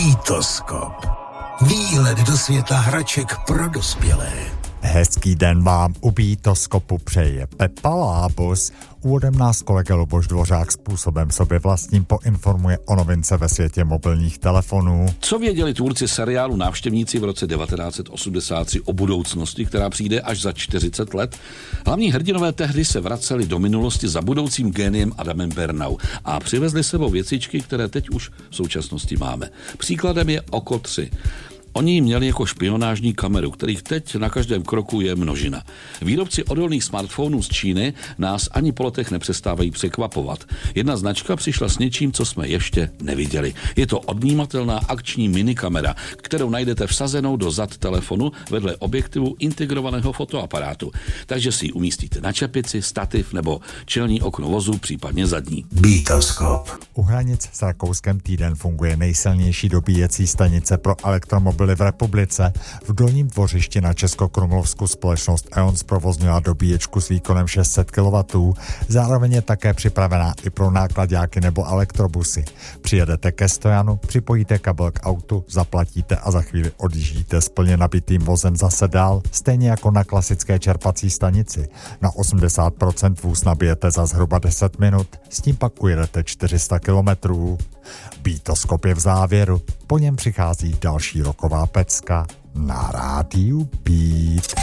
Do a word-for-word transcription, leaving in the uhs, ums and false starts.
Bítoskop. Výlet do světa hraček pro dospělé. Hezký den vám u Bítoskopu přeje Pepa Lábus. Úvodem nás kolega Luboš Dvořák způsobem sobě vlastním poinformuje o novince ve světě mobilních telefonů. Co věděli tvůrci seriálu Návštěvníci v roce devatenáct set osmdesát tři o budoucnosti, která přijde až za čtyřicet let? Hlavní hrdinové tehdy se vraceli do minulosti za budoucím géniem Adamem Bernau a přivezli sebou věcičky, které teď už v současnosti máme. Příkladem je Oko tři. Oni měli jako špionážní kameru, kterých teď na každém kroku je množina. Výrobci odolných smartphonů z Číny nás ani po letech nepřestávají překvapovat. Jedna značka přišla s něčím, co jsme ještě neviděli. Je to odnímatelná akční minikamera, kterou najdete vsazenou do zad telefonu vedle objektivu integrovaného fotoaparátu. Takže si ji umístíte na čepici, stativ nebo čelní okno vozu, případně zadní. Bítoskop. U hranic s Rakouskem týden funguje nejsilnější dobíjecí stanice pro elektromobily v republice. V Dolním Dvořišti na Českokrumlovsku společnost E O N zprovozňuje dobíječku s výkonem šest set kilowattů. Zároveň je také připravená i pro náklaďáky nebo elektrobusy. Přijedete ke stojanu, připojíte kabel k autu, zaplatíte a za chvíli odjíždíte s plně nabitým vozem zase dál, stejně jako na klasické čerpací stanici. Na osmdesát procent vůz nabijete za zhruba deset minut, s tím pak ujedete čtyři sta kilometrů. Bítoskop je v závěru, po něm přichází další roková pecka na rádiu Beat.